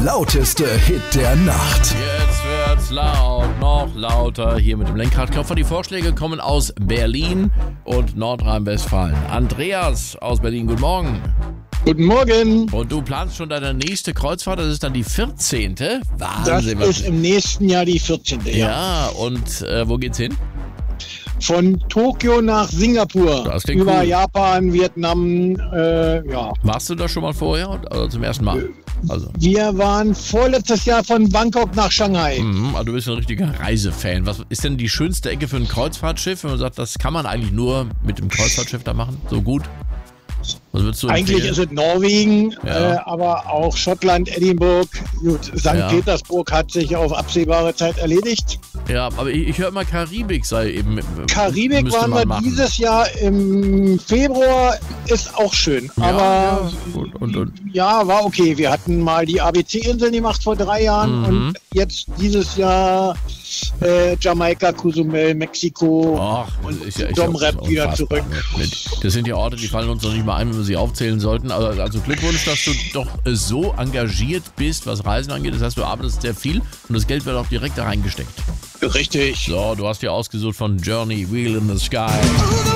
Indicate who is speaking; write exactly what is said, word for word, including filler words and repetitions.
Speaker 1: lauteste Hit der Nacht.
Speaker 2: Jetzt wird's laut, noch lauter. Hier mit dem Lenkradklopfer. Die Vorschläge kommen aus Berlin und Nordrhein-Westfalen. Andreas aus Berlin, guten Morgen.
Speaker 3: Guten Morgen.
Speaker 2: Und du planst schon deine nächste Kreuzfahrt, das ist dann die vierzehnte. Wahnsinn.
Speaker 3: Das ist im nächsten Jahr die vierzehnte. Ja,
Speaker 2: Ja, und äh, wo geht's hin?
Speaker 3: Von Tokio nach Singapur.
Speaker 2: Das klingt
Speaker 3: über
Speaker 2: cool.
Speaker 3: Japan, Vietnam, äh, ja.
Speaker 2: Warst du da schon mal vorher? Also zum ersten Mal? Also.
Speaker 3: Wir waren vorletztes Jahr von Bangkok nach Shanghai.
Speaker 2: Mhm, also du bist ein richtiger Reisefan. Was ist denn die schönste Ecke für ein Kreuzfahrtschiff, wenn man sagt, das kann man eigentlich nur mit dem Kreuzfahrtschiff da machen? So gut? Was würdest du
Speaker 3: Eigentlich
Speaker 2: empfehlen?
Speaker 3: ist es Norwegen,
Speaker 2: Ja.
Speaker 3: äh, aber auch Schottland, Edinburgh. Gut, Sankt
Speaker 2: Ja.
Speaker 3: Petersburg hat sich auf absehbare Zeit erledigt.
Speaker 2: Ja, aber ich, ich höre immer, Karibik sei eben.
Speaker 3: Karibik
Speaker 2: müsste
Speaker 3: waren
Speaker 2: man
Speaker 3: wir
Speaker 2: machen.
Speaker 3: dieses Jahr im Februar, ist auch schön.
Speaker 2: Ja,
Speaker 3: aber
Speaker 2: ja. Und, und, und.
Speaker 3: ja, war okay. Wir hatten mal die A B C-Inseln gemacht vor drei Jahren
Speaker 2: Mhm.
Speaker 3: und jetzt dieses Jahr äh, Jamaika, Cozumel, Mexiko
Speaker 2: Ach,
Speaker 3: und
Speaker 2: ist ja, ist
Speaker 3: Dom
Speaker 2: ja
Speaker 3: Rep wieder
Speaker 2: unfassbar.
Speaker 3: zurück.
Speaker 2: Mit, das sind ja Orte, die fallen uns noch nicht mal ein, wenn wir sie aufzählen sollten. Also, also Glückwunsch, dass du doch äh, so engagiert bist, was Reisen angeht. Das heißt, du arbeitest sehr viel und das Geld wird auch direkt da reingesteckt.
Speaker 3: Richtig.
Speaker 2: So, du hast dir ausgesucht von Journey, Wheel in the Sky.